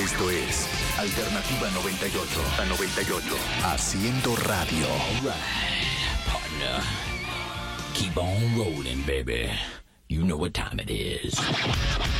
Esto es Alternativa 98. A 98. Haciendo radio. All right, partner. Keep on rolling, baby. You know what time it is.